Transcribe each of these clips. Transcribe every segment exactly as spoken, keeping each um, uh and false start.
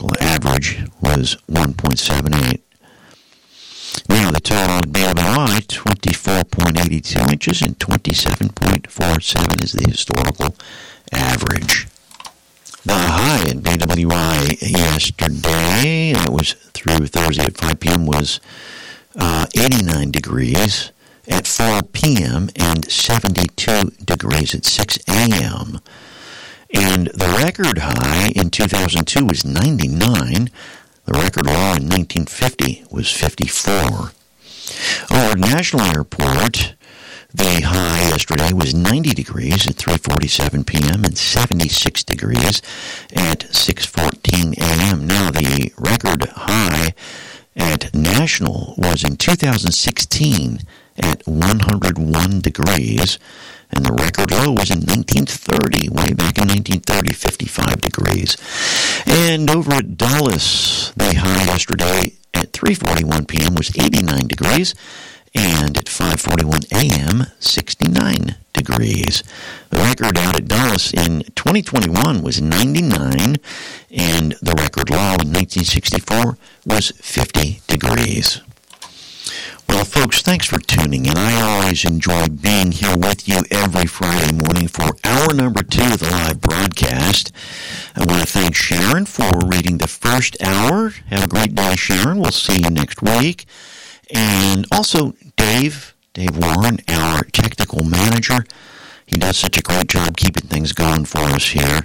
historical average was one point seven eight. Now, the total at B W I, twenty-four point eight two inches, and twenty-seven point four seven is the historical average. The high at B W I yesterday, and it was through Thursday at five p.m., was uh, eighty-nine degrees at four p.m. and seventy-two degrees at six a.m. And the record high in two thousand two was ninety-nine. The record low in nineteen fifty was fifty-four. Over National Airport, the high yesterday was ninety degrees at three forty-seven p.m. and seventy-six degrees at six fourteen a.m. Now, the record high at National was in two thousand sixteen at one hundred one degrees, and the record low was in nineteen thirty, way back in nineteen thirty, fifty-five degrees. And over at Dulles, the high yesterday at three forty-one p.m. was eighty-nine degrees, and at five forty-one a.m., sixty-nine degrees. The record out at Dulles in twenty twenty-one was ninety-nine, and the record low in nineteen sixty-four was fifty degrees. Well, folks, thanks for tuning in. I always enjoy being here with you every Friday morning for hour number two of the live broadcast. I want to thank Sharon for reading the first hour. Have a great day, Sharon. We'll see you next week. And also, Dave, Dave Warren, our technical manager. He does such a great job keeping things going for us here.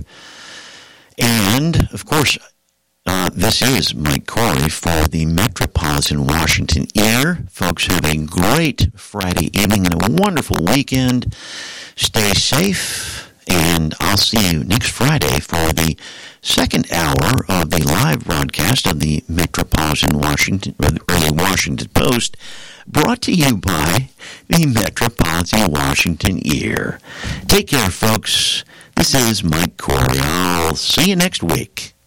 And, of course, Uh, this is Mike Corey for the Metropolitan Washington Ear. Folks, have a great Friday evening and a wonderful weekend. Stay safe, and I'll see you next Friday for the second hour of the live broadcast of the Metropolitan Washington, or the Washington Post, brought to you by the Metropolitan Washington Ear. Take care, folks. This is Mike Corey. I'll see you next week.